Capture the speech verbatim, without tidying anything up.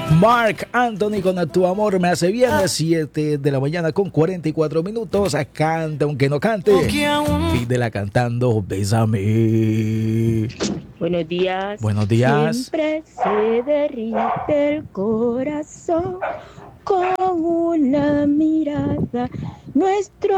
Marc Anthony con Tu Amor Me Hace Bien, a siete de la mañana con cuarenta y cuatro minutos. Canta aunque no cante. Pídela cantando Bésame. Buenos días. Buenos días. Siempre se derrite el corazón con una mirada. Nuestro